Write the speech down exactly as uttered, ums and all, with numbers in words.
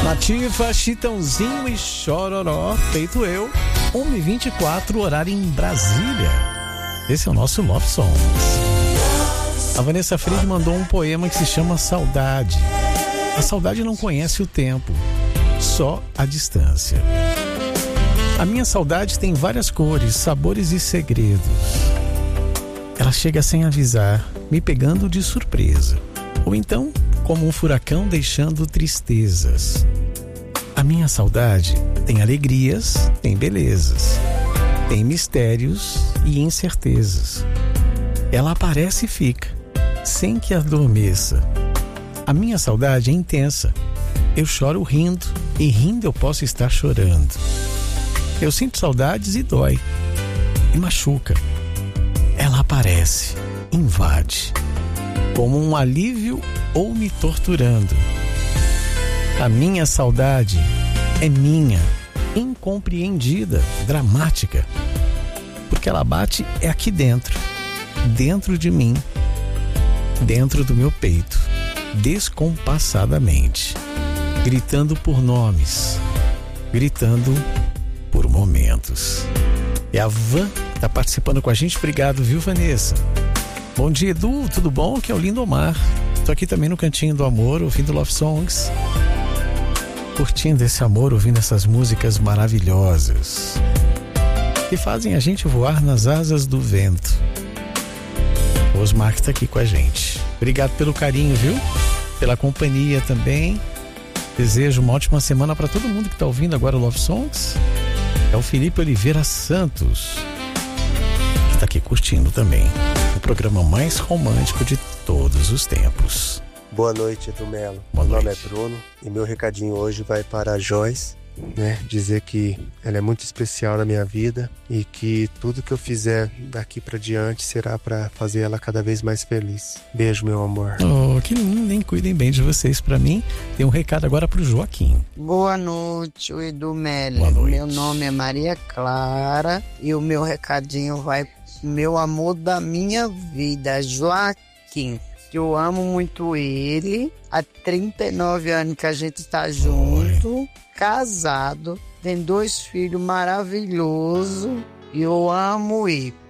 Nativa, Chitãozinho e Chororó, feito eu, uma e vinte e quatro, horário em Brasília. Esse é o nosso Love Songs. A Vanessa Fried mandou um poema que se chama Saudade. A saudade não conhece o tempo, só a distância. A minha saudade tem várias cores, sabores e segredos. Ela chega sem avisar, me pegando de surpresa. Ou então, como um furacão deixando tristezas. A minha saudade tem alegrias, tem belezas, tem mistérios e incertezas. Ela aparece e fica, sem que adormeça. A minha saudade é intensa. Eu choro rindo, e rindo eu posso estar chorando. Eu sinto saudades e dói, e machuca. Ela aparece, invade, como um alívio ou me torturando. A minha saudade é minha, incompreendida, dramática, porque ela bate é aqui dentro, dentro de mim, dentro do meu peito, descompassadamente, gritando por nomes, gritando por momentos. E a Van está participando com a gente. Obrigado, viu, Vanessa? Bom dia, Edu, tudo bom? Que é o Lindomar. Tô aqui também no Cantinho do Amor, ouvindo Love Songs, curtindo esse amor, ouvindo essas músicas maravilhosas que fazem a gente voar nas asas do vento. O Osmar que tá aqui com a gente. Obrigado pelo carinho, viu? Pela companhia também. Desejo uma ótima semana para todo mundo que tá ouvindo agora o Love Songs. É o Felipe Oliveira Santos, que tá aqui curtindo também o programa mais romântico de todos os tempos. Boa noite, Edu Melo. Boa meu noite. nome é Bruno e meu recadinho hoje vai para a Joyce, né? Dizer que ela é muito especial na minha vida e que tudo que eu fizer daqui para diante será para fazer ela cada vez mais feliz. Beijo, meu amor. Oh, que lindo, hein? Cuidem bem de vocês. Para mim, tem um recado agora pro Joaquim. Boa noite, Edu Melo. Boa noite. Meu nome é Maria Clara e o meu recadinho vai pro meu amor da minha vida, Joaquim. Eu amo muito ele. Há trinta e nove anos que a gente está junto, Oi. casado, tem dois filhos maravilhosos e eu amo ele.